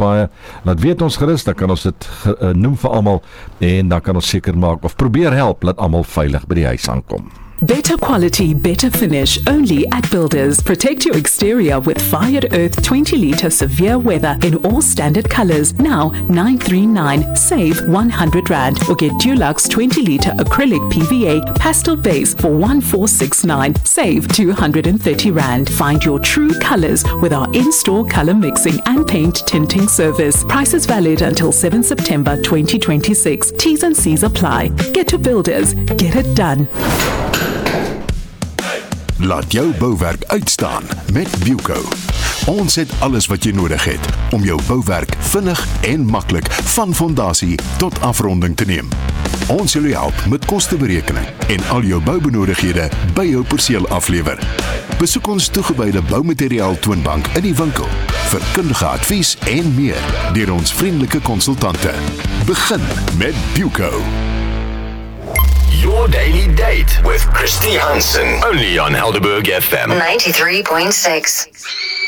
baie. Laat weet ons gerus, dan kan ons dit noem vir almal en dan kan ons seker maak of probeer help dat almal veilig by die huis aankom. Better quality, better finish, only at Builders. Protect your exterior with Fired Earth 20-litre severe weather in all standard colours. Now, 939, save R100 or get Dulux 20-litre acrylic PVA pastel base for 1469, save R230. Find your true colours with our in-store colour mixing and paint tinting service. Prices valid until 7 September 2026. T's and C's apply. Get to Builders. Get it done. Laat jou bouwerk uitstaan met Buco. Ons het alles wat jy nodig het om jou bouwerk vinnig en maklik van fondasie tot afronding te neem. Ons sal jou help met kosteberekening en al jou boubenodigdhede by jou perseel aflewer. Besoek ons toegewyde boumateriaal toonbank in die winkel vir kundige advies en meer deur ons vriendelike konsultante. Begin met Buco. Your Daily Date with Christy Hansen, only on Helderberg FM 93.6.